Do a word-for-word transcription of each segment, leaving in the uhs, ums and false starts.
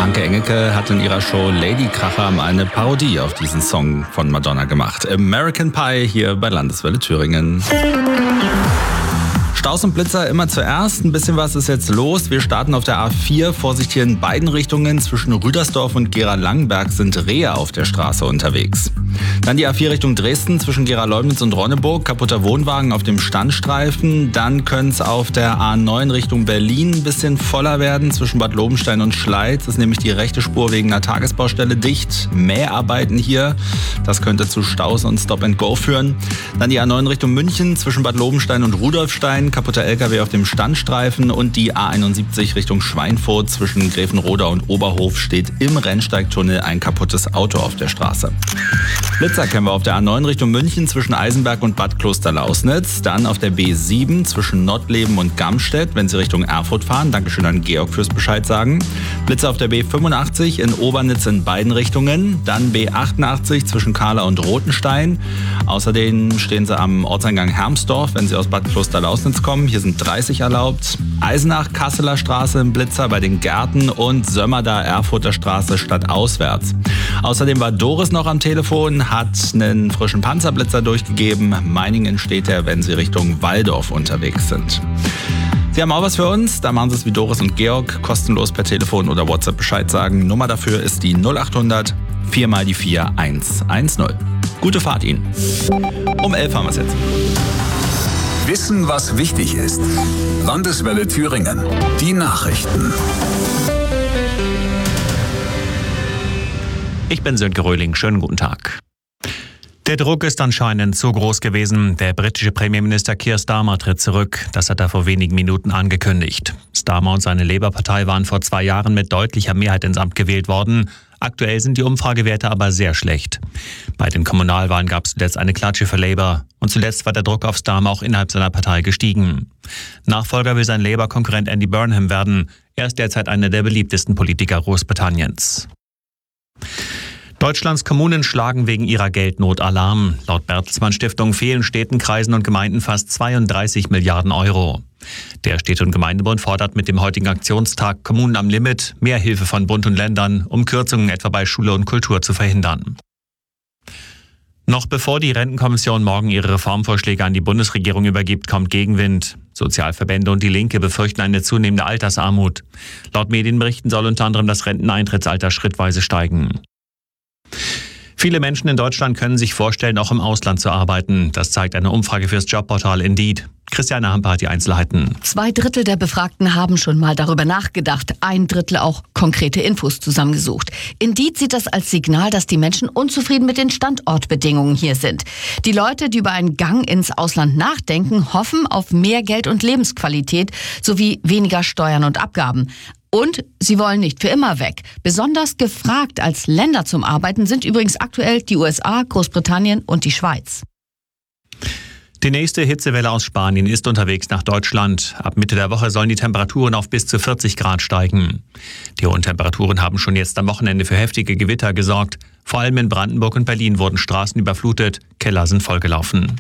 Anke Engelke hat in ihrer Show Lady Kracher mal eine Parodie auf diesen Song von Madonna gemacht. American Pie hier bei Landeswelle Thüringen. Staus und Blitzer immer zuerst. Ein bisschen was ist jetzt los. Wir starten auf der A vier. Vorsicht hier in beiden Richtungen. Zwischen Rüdersdorf und Gera-Langenberg sind Rehe auf der Straße unterwegs. Dann die A vier Richtung Dresden zwischen Gera-Leumnitz und Ronneburg. Kaputter Wohnwagen auf dem Standstreifen. Dann könnte es auf der A neun Richtung Berlin ein bisschen voller werden. Zwischen Bad Lobenstein und Schleiz ist nämlich die rechte Spur wegen einer Tagesbaustelle dicht. Mäharbeiten hier. Das könnte zu Staus und Stop and Go führen. Dann die A neun Richtung München zwischen Bad Lobenstein und Rudolfstein. Kaputter L K W auf dem Standstreifen und die A einundsiebzig Richtung Schweinfurt zwischen Gräfenroda und Oberhof steht im Rennsteigtunnel ein kaputtes Auto auf der Straße. Blitzer kennen wir auf der A neun Richtung München zwischen Eisenberg und Bad Klosterlausnitz. Dann auf der B sieben zwischen Nottleben und Gamstedt, wenn Sie Richtung Erfurt fahren. Dankeschön an Georg fürs Bescheid sagen. Blitzer auf der B fünfundachtzig in Obernitz in beiden Richtungen. Dann B achtundachtzig zwischen Kahler und Rothenstein. Außerdem stehen Sie am Ortseingang Hermsdorf, wenn Sie aus Bad Klosterlausnitz kommen. Hier sind dreißig erlaubt. Eisenach, Kasseler Straße im Blitzer bei den Gärten und Sömmerda, Erfurter Straße stadtauswärts. Außerdem war Doris noch am Telefon, hat einen frischen Panzerblitzer durchgegeben. Meiningen steht er, wenn Sie Richtung Walldorf unterwegs sind. Sie haben auch was für uns? Da machen Sie es wie Doris und Georg. Kostenlos per Telefon oder WhatsApp Bescheid sagen. Nummer dafür ist die null achthundert vier mal die vier eins eins null. Gute Fahrt Ihnen. Um elf haben wir es jetzt. Wissen, was wichtig ist. Landeswelle Thüringen. Die Nachrichten. Ich bin Sönke Röhling. Schönen guten Tag. Der Druck ist anscheinend zu groß gewesen. Der britische Premierminister Keir Starmer tritt zurück. Das hat er vor wenigen Minuten angekündigt. Starmer und seine Labour-Partei waren vor zwei Jahren mit deutlicher Mehrheit ins Amt gewählt worden. Aktuell sind die Umfragewerte aber sehr schlecht. Bei den Kommunalwahlen gab es zuletzt eine Klatsche für Labour. Und zuletzt war der Druck auf Starmer auch innerhalb seiner Partei gestiegen. Nachfolger will sein Labour-Konkurrent Andy Burnham werden. Er ist derzeit einer der beliebtesten Politiker Großbritanniens. Deutschlands Kommunen schlagen wegen ihrer Geldnot Alarm. Laut Bertelsmann Stiftung fehlen Städten, Kreisen und Gemeinden fast zweiunddreißig Milliarden Euro. Der Städte- und Gemeindebund fordert mit dem heutigen Aktionstag Kommunen am Limit mehr Hilfe von Bund und Ländern, um Kürzungen etwa bei Schule und Kultur zu verhindern. Noch bevor die Rentenkommission morgen ihre Reformvorschläge an die Bundesregierung übergibt, kommt Gegenwind. Sozialverbände und die Linke befürchten eine zunehmende Altersarmut. Laut Medienberichten soll unter anderem das Renteneintrittsalter schrittweise steigen. Viele Menschen in Deutschland können sich vorstellen, auch im Ausland zu arbeiten. Das zeigt eine Umfrage fürs Jobportal Indeed. Christiane Hamper hat die Einzelheiten. Zwei Drittel der Befragten haben schon mal darüber nachgedacht. Ein Drittel auch konkrete Infos zusammengesucht. Indeed sieht das als Signal, dass die Menschen unzufrieden mit den Standortbedingungen hier sind. Die Leute, die über einen Gang ins Ausland nachdenken, hoffen auf mehr Geld und Lebensqualität sowie weniger Steuern und Abgaben. Und sie wollen nicht für immer weg. Besonders gefragt als Länder zum Arbeiten sind übrigens aktuell die U S A, Großbritannien und die Schweiz. Die nächste Hitzewelle aus Spanien ist unterwegs nach Deutschland. Ab Mitte der Woche sollen die Temperaturen auf bis zu vierzig Grad steigen. Die hohen Temperaturen haben schon jetzt am Wochenende für heftige Gewitter gesorgt. Vor allem in Brandenburg und Berlin wurden Straßen überflutet, Keller sind vollgelaufen.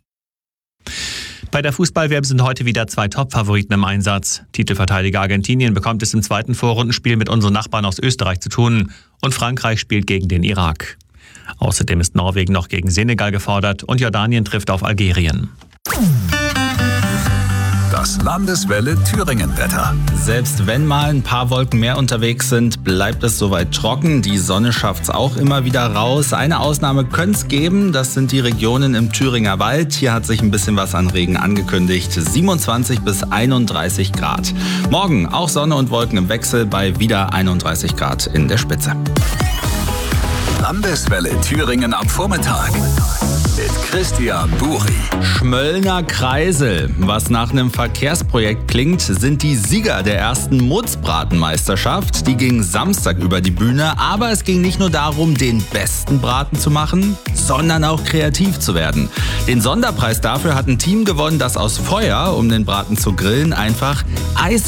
Bei der Fußball-W M sind heute wieder zwei Top-Favoriten im Einsatz. Titelverteidiger Argentinien bekommt es im zweiten Vorrundenspiel mit unseren Nachbarn aus Österreich zu tun und Frankreich spielt gegen den Irak. Außerdem ist Norwegen noch gegen Senegal gefordert und Jordanien trifft auf Algerien. Das Landeswelle Thüringen-Wetter. Selbst wenn mal ein paar Wolken mehr unterwegs sind, bleibt es soweit trocken. Die Sonne schafft's auch immer wieder raus. Eine Ausnahme könnte es geben, das sind die Regionen im Thüringer Wald. Hier hat sich ein bisschen was an Regen angekündigt. siebenundzwanzig bis einunddreißig Grad. Morgen auch Sonne und Wolken im Wechsel bei wieder einunddreißig Grad in der Spitze. Landeswelle Thüringen am Vormittag mit Christian Buri. Schmöllner Kreisel. Was nach einem Verkehrsprojekt klingt, sind die Sieger der ersten Mutzbratenmeisterschaft. Die ging Samstag über die Bühne, aber es ging nicht nur darum, den besten Braten zu machen, sondern auch kreativ zu werden. Den Sonderpreis dafür hat ein Team gewonnen, das aus Feuer, um den Braten zu grillen, einfach Eis